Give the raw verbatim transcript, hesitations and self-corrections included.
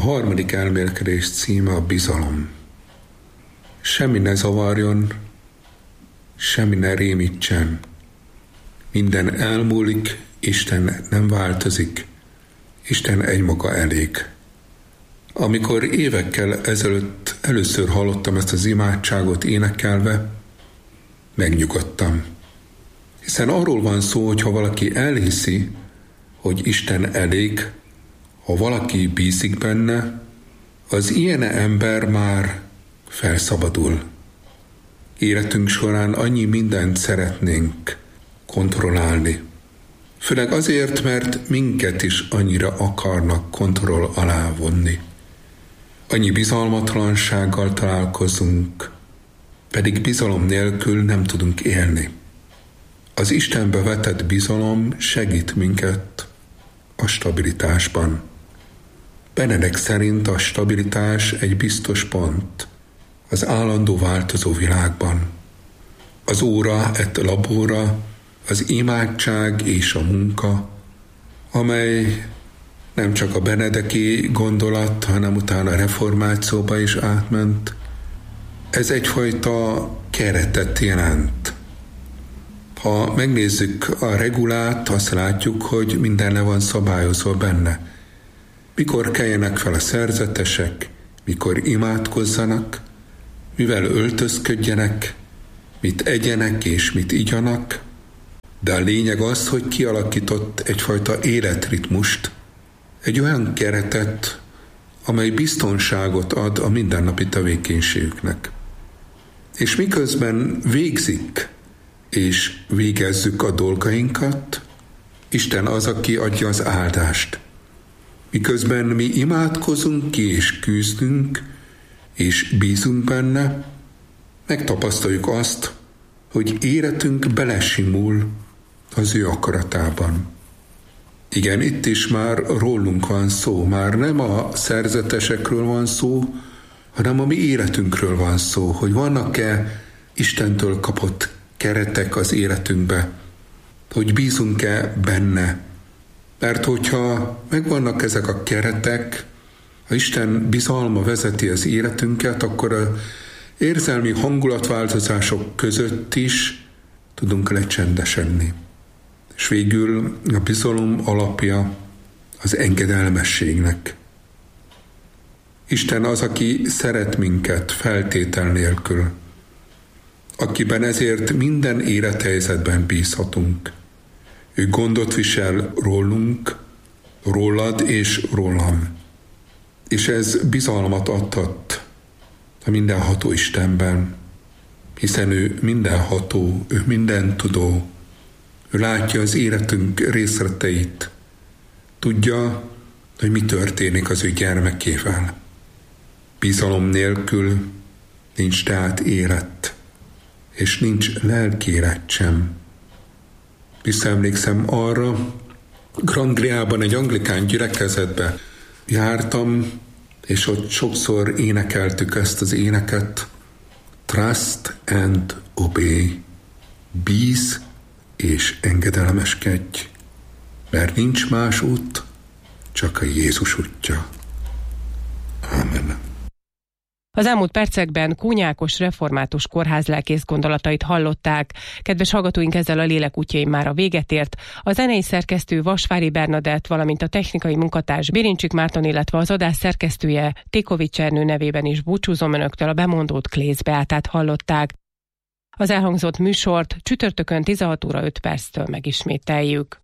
harmadik elmélkedés címe a bizalom. Semmi ne zavarjon, semmi ne rémítsen. Minden elmúlik, Isten nem változik, Isten egymaga elég. Amikor évekkel ezelőtt először hallottam ezt az imádságot énekelve, megnyugodtam. Hiszen arról van szó, hogy ha valaki elhiszi, hogy Isten elég, ha valaki bízik benne, az ilyen ember már felszabadul. Életünk során annyi mindent szeretnénk kontrollálni. Főleg azért, mert minket is annyira akarnak kontroll alá vonni. Annyi bizalmatlansággal találkozunk, pedig bizalom nélkül nem tudunk élni. Az Istenbe vetett bizalom segít minket a stabilitásban. Benedek szerint a stabilitás egy biztos pont az állandó változó világban. Az óra et labora, az imádság és a munka, amely nem csak a benedeki gondolat, hanem utána a reformációba is átment. Ez egyfajta keretet jelent. Ha megnézzük a regulát, azt látjuk, hogy minden le van szabályozva benne. Mikor keljenek fel a szerzetesek, mikor imádkozzanak, mivel öltözködjenek, mit egyenek és mit igyanak, de a lényeg az, hogy kialakított egyfajta életritmust, egy olyan keretet, amely biztonságot ad a mindennapi tevékenységüknek. És miközben végzik és végezzük a dolgainkat, Isten az, aki adja az áldást. Miközben mi imádkozunk ki és küzdünk, és bízunk benne, megtapasztaljuk azt, hogy életünk belesimul az ő akaratában. Igen, itt is már rólunk van szó, már nem a szerzetesekről van szó, hanem a mi életünkről van szó, hogy vannak-e Istentől kapott keretek az életünkbe, hogy bízunk-e benne. Mert hogyha megvannak ezek a keretek, ha Isten bizalma vezeti az életünket, akkor az érzelmi hangulatváltozások között is tudunk lecsendesedni. És végül a bizalom alapja az engedelmességnek. Isten az, aki szeret minket feltétel nélkül, akiben ezért minden élethelyzetben bízhatunk. Ő gondot visel rólunk, rólad és rólam. És ez bizalmat adhat a mindenható Istenben, hiszen ő mindenható, ő mindentudó, ő látja az életünk részleteit, tudja, hogy mi történik az ő gyermekével. Bizalom nélkül nincs tehát élet, és nincs lelki élet sem. Visszaemlékszem arra, Angliában egy anglikán gyülekezetbe jártam, és ott sokszor énekeltük ezt az éneket. Trust and obey. Bíz és engedelmeskedj, mert nincs más út, csak a Jézus útja. Amen. Az elmúlt percekben Kónya Ákos református kórházlelkész gondolatait hallották. Kedves hallgatóink, ezzel a lélek útjaim már a véget ért. A zenei szerkesztő Vasvári Bernadett, valamint a technikai munkatárs Birincsik Márton, illetve az adás szerkesztője Tékovics Ernő nevében is búcsúzom önöktől, a bemondót Klész Beátát hallották. Az elhangzott műsort csütörtökön tizenhat óra öt perctől megismételjük.